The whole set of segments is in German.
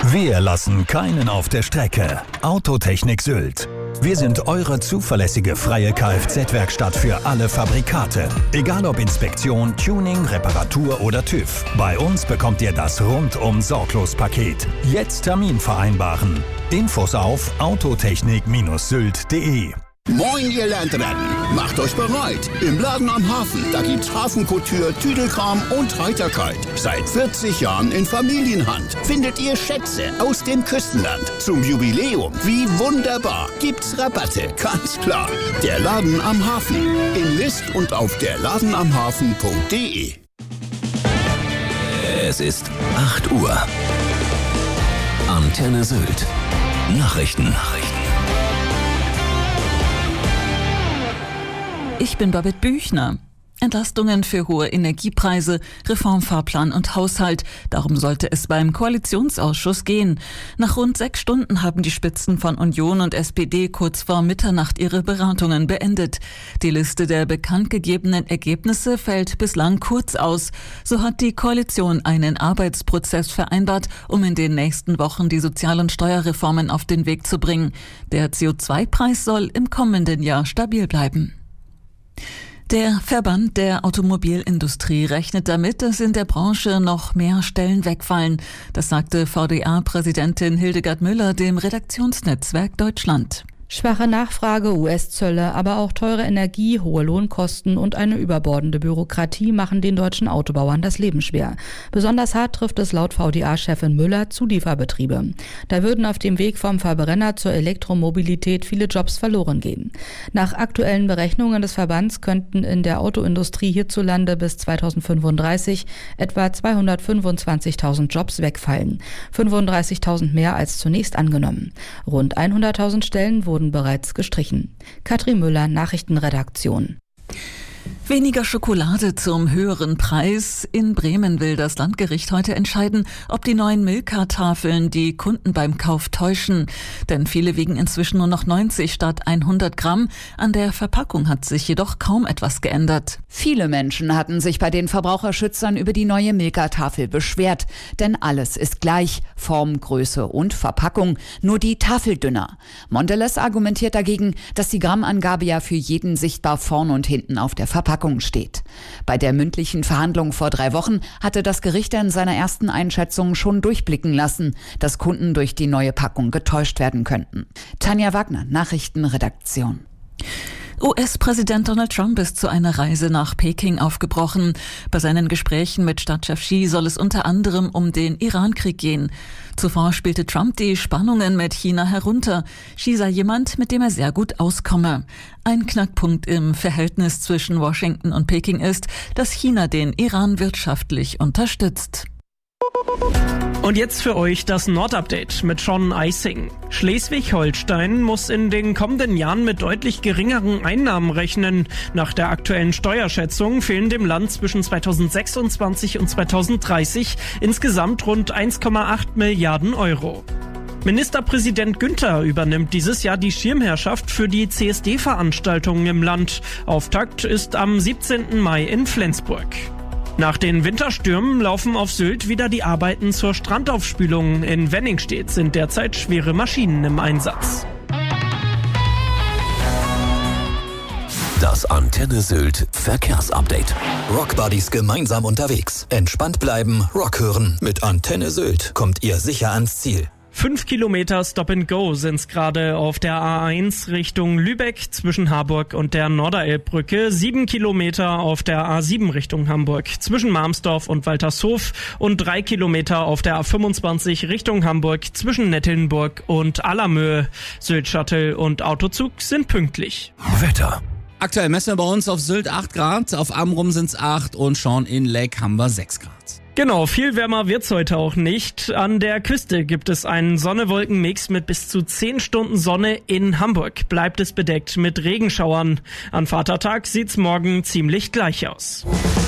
Wir lassen keinen auf der Strecke. Autotechnik Sylt. Wir sind eure zuverlässige freie Kfz-Werkstatt für alle Fabrikate. Egal ob Inspektion, Tuning, Reparatur oder TÜV. Bei uns bekommt ihr das Rundum-Sorglos-Paket. Jetzt Termin vereinbaren. Infos auf autotechnik-sylt.de. Moin, ihr Landrennen! Macht euch bereit! Im Laden am Hafen, da gibt's Hafenkouture, Tüdelkram und Heiterkeit. Seit 40 Jahren in Familienhand findet ihr Schätze aus dem Küstenland. Zum Jubiläum, wie wunderbar, gibt's Rabatte, ganz klar. Der Laden am Hafen, in List und auf derladenamhafen.de. Es ist 8 Uhr. Antenne Sylt. Nachrichten. Ich bin Babette Büchner. Entlastungen für hohe Energiepreise, Reformfahrplan und Haushalt. Darum sollte es beim Koalitionsausschuss gehen. Nach rund 6 Stunden haben die Spitzen von Union und SPD kurz vor Mitternacht ihre Beratungen beendet. Die Liste der bekannt gegebenen Ergebnisse fällt bislang kurz aus. So hat die Koalition einen Arbeitsprozess vereinbart, um in den nächsten Wochen die Sozial- und Steuerreformen auf den Weg zu bringen. Der CO2-Preis soll im kommenden Jahr stabil bleiben. Der Verband der Automobilindustrie rechnet damit, dass in der Branche noch mehr Stellen wegfallen. Das sagte VDA-Präsidentin Hildegard Müller dem Redaktionsnetzwerk Deutschland. Schwache Nachfrage, US-Zölle, aber auch teure Energie, hohe Lohnkosten und eine überbordende Bürokratie machen den deutschen Autobauern das Leben schwer. Besonders hart trifft es laut VDA-Chefin Müller Zulieferbetriebe. Da würden auf dem Weg vom Verbrenner zur Elektromobilität viele Jobs verloren gehen. Nach aktuellen Berechnungen des Verbands könnten in der Autoindustrie hierzulande bis 2035 etwa 225.000 Jobs wegfallen. 35.000 mehr als zunächst angenommen. Rund 100.000 Stellen wurden bereits gestrichen. Katrin Müller, Nachrichtenredaktion. Weniger Schokolade zum höheren Preis. In Bremen will das Landgericht heute entscheiden, ob die neuen Milka-Tafeln die Kunden beim Kauf täuschen. Denn viele wiegen inzwischen nur noch 90 statt 100 Gramm. An der Verpackung hat sich jedoch kaum etwas geändert. Viele Menschen hatten sich bei den Verbraucherschützern über die neue Milka-Tafel beschwert. Denn alles ist gleich, Form, Größe und Verpackung, nur die Tafel dünner. Mondelez argumentiert dagegen, dass die Grammangabe ja für jeden sichtbar vorn und hinten auf der Verpackung steht. Bei der mündlichen Verhandlung vor 3 Wochen hatte das Gericht in seiner ersten Einschätzung schon durchblicken lassen, dass Kunden durch die neue Packung getäuscht werden könnten. Tanja Wagner, Nachrichtenredaktion. US-Präsident Donald Trump ist zu einer Reise nach Peking aufgebrochen. Bei seinen Gesprächen mit Stadtchef Xi soll es unter anderem um den Iran-Krieg gehen. Zuvor spielte Trump die Spannungen mit China herunter. Xi sei jemand, mit dem er sehr gut auskomme. Ein Knackpunkt im Verhältnis zwischen Washington und Peking ist, dass China den Iran wirtschaftlich unterstützt. Und jetzt für euch das Nordupdate mit Sean Eising. Schleswig-Holstein muss in den kommenden Jahren mit deutlich geringeren Einnahmen rechnen. Nach der aktuellen Steuerschätzung fehlen dem Land zwischen 2026 und 2030 insgesamt rund 1,8 Milliarden Euro. Ministerpräsident Günther übernimmt dieses Jahr die Schirmherrschaft für die CSD-Veranstaltungen im Land. Auftakt ist am 17. Mai in Flensburg. Nach den Winterstürmen laufen auf Sylt wieder die Arbeiten zur Strandaufspülung. In Wenningstedt sind derzeit schwere Maschinen im Einsatz. Das Antenne Sylt Verkehrsupdate. Rockbuddies gemeinsam unterwegs. Entspannt bleiben, Rock hören. Mit Antenne Sylt kommt ihr sicher ans Ziel. 5 Kilometer Stop-and-Go sind's gerade auf der A1 Richtung Lübeck zwischen Harburg und der Norderelbbrücke, 7 Kilometer auf der A7 Richtung Hamburg zwischen Marmsdorf und Waltershof und 3 Kilometer auf der A25 Richtung Hamburg zwischen Nettelnburg und Allermöhe. Sylt-Shuttle und Autozug sind pünktlich. Wetter. Aktuell messen wir bei uns auf Sylt 8 Grad, auf Amrum sind's 8 und schon in Leck haben wir 6 Grad. Genau, viel wärmer wird's heute auch nicht. An der Küste gibt es einen Sonne-Wolken-Mix mit bis zu 10 Stunden Sonne. In Hamburg bleibt es bedeckt mit Regenschauern. An Vatertag sieht's morgen ziemlich gleich aus.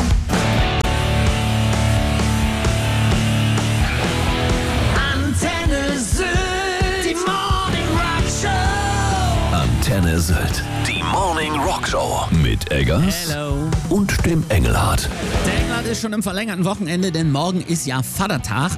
Antenne Sylt, die Morning Rock Show. Antenne Sylt, die Morning Rock Show. Mit Eggers und dem Engelhardt. Der Engelhardt ist schon im verlängerten Wochenende, denn morgen ist ja Vatertag.